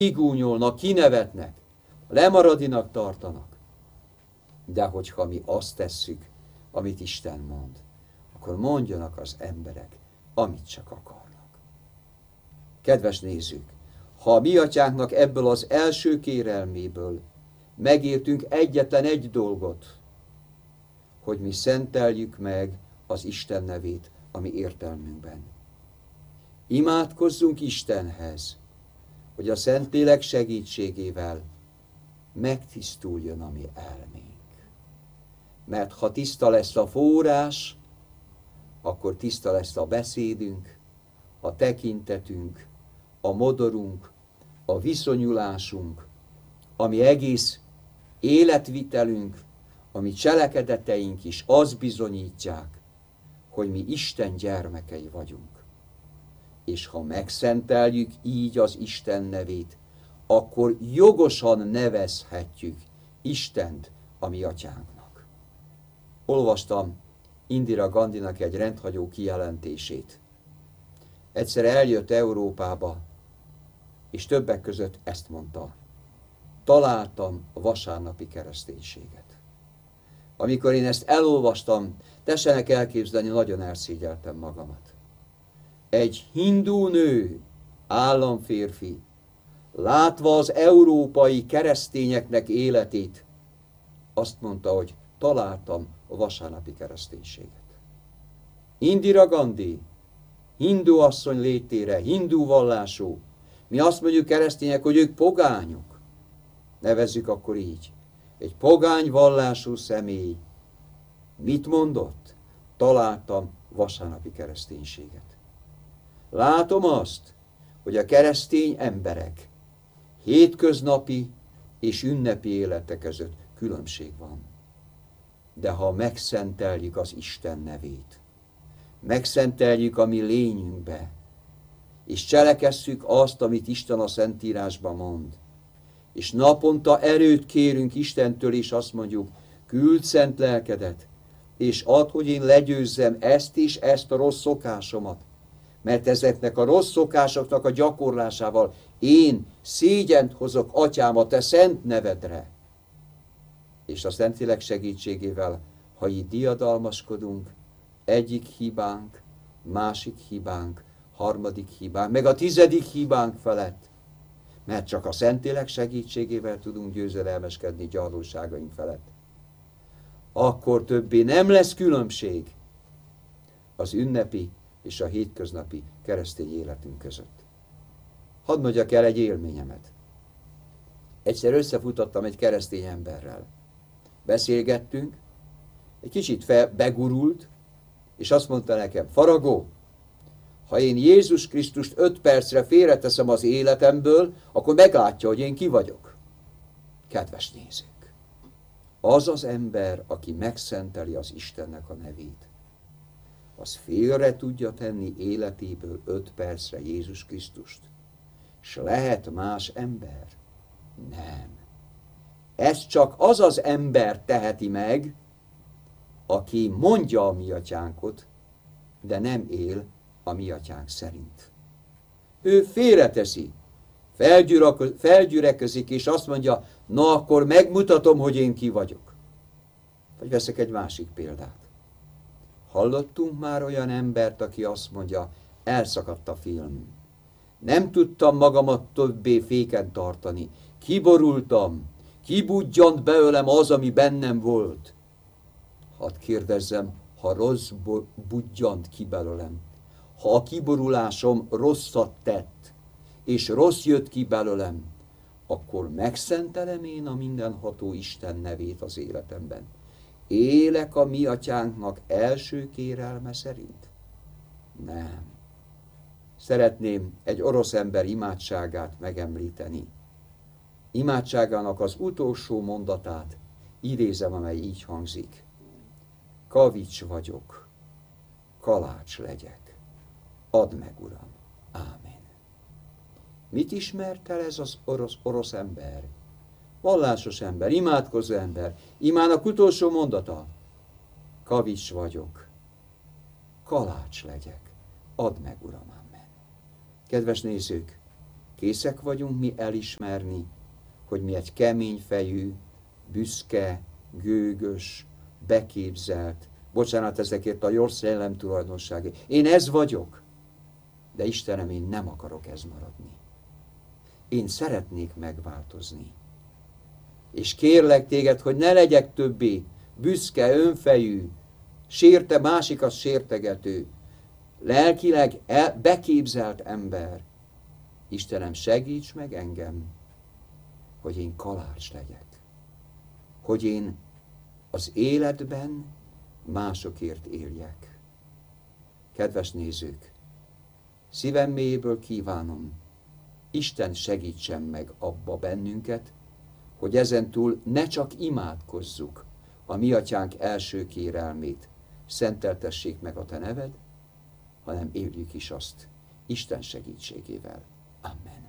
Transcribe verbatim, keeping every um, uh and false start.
kigúnyolnak, kinevetnek, lemaradinak tartanak. De hogyha mi azt tesszük, amit Isten mond, akkor mondjanak az emberek, amit csak akarnak. Kedves nézők, ha a mi atyánknak ebből az első kérelméből megértünk egyetlen egy dolgot, hogy mi szenteljük meg az Isten nevét a mi értelmünkben. Imádkozzunk Istenhez, hogy a Szentlélek segítségével megtisztuljon a mi elménk. Mert ha tiszta lesz a forrás, akkor tiszta lesz a beszédünk, a tekintetünk, a modorunk, a viszonyulásunk, ami egész életvitelünk, ami cselekedeteink is azt bizonyítják, hogy mi Isten gyermekei vagyunk. És ha megszenteljük így az Isten nevét, akkor jogosan nevezhetjük Istent a mi atyánknak. Olvastam Indira Gandhinak egy rendhagyó kijelentését. Egyszer eljött Európába, és többek között ezt mondta: találtam a vasárnapi kereszténységet. Amikor én ezt elolvastam, tessenek elképzelni, nagyon elszégyeltem magamat. Egy hindu nő, államférfi, látva az európai keresztényeknek életét, azt mondta, hogy találtam a vasárnapi kereszténységet. Indira Gandhi, hindu asszony létére, hindu vallású, mi azt mondjuk keresztények, hogy ők pogányok. Nevezzük akkor így. Egy pogány vallású személy mit mondott? Találtam vasárnapi kereszténységet. Látom azt, hogy a keresztény emberek hétköznapi és ünnepi élete között különbség van. De ha megszenteljük az Isten nevét, megszenteljük a mi lényünkbe, és cselekesszük azt, amit Isten a Szentírásban mond, és naponta erőt kérünk Istentől, és azt mondjuk, küld szent lelkedet, és add, hogy én legyőzzem ezt és ezt a rossz szokásomat, mert ezeknek a rossz szokásoknak a gyakorlásával én szégyent hozok, atyám, a te szent nevedre. És a Szentlélek segítségével, ha így diadalmaskodunk, egyik hibánk, másik hibánk, harmadik hibánk, meg a tizedik hibánk felett, mert csak a Szentlélek segítségével tudunk győzedelmeskedni gyarlóságaink felett, akkor többé nem lesz különbség az ünnepi és a hétköznapi keresztény életünk között. Hadd mondjak el egy élményemet. Egyszer összefutottam egy keresztény emberrel. Beszélgettünk, egy kicsit fel, begurult, és azt mondta nekem: Faragó, ha én Jézus Krisztust öt percre félreteszem az életemből, akkor meglátja, hogy én ki vagyok. Kedves nézők, az az ember, aki megszenteli az Istennek a nevét, az félre tudja tenni életéből öt percre Jézus Krisztust. És lehet más ember? Nem. Ez csak az az ember teheti meg, aki mondja a mi atyánkot, de nem él a mi atyánk szerint. Ő félreteszi, felgyülekezik, és azt mondja, na akkor megmutatom, hogy én ki vagyok. Vagy veszek egy másik példát. Hallottunk már olyan embert, aki azt mondja, elszakadt a film. Nem tudtam magamat többé féken tartani. Kiborultam, kibudjant belőlem az, ami bennem volt. Hadd kérdezzem, ha rossz budjant ki belőlem, ha a kiborulásom rosszat tett, és rossz jött ki belőlem, akkor megszentelem én a mindenható Isten nevét az életemben. Élek a mi atyánknak első kérelme szerint? Nem. Szeretném egy orosz ember imádságát megemlíteni. Imádságának az utolsó mondatát idézem, amely így hangzik. Kavics vagyok, kalács legyek, add meg, Uram. Ámen. Mit ismert el ez az orosz, orosz ember? Vallásos ember, imádkozó ember. Imának utolsó mondata. Kavics vagyok, kalács legyek, add meg, Uram. Ámen. Kedves nézők, Készek vagyunk mi elismerni, hogy mi egy keményfejű, büszke, gőgös, beképzelt, bocsánat ezekért a rossz szellem tulajdonságai. Én ez vagyok, de Istenem, én nem akarok ez maradni. Én szeretnék megváltozni. És kérlek téged, hogy ne legyek többé büszke, önfejű, sérte, másikat sértegető, lelkileg el, beképzelt ember. Istenem, segíts meg engem, hogy én kalács legyek. Hogy én az életben másokért éljek. Kedves nézők, szívem mélyéből kívánom, Isten segítsen meg abba bennünket, hogy ezentúl ne csak imádkozzuk a mi atyánk első kérelmét, szenteltessék meg a te neved, hanem éljük is azt Isten segítségével. Amen.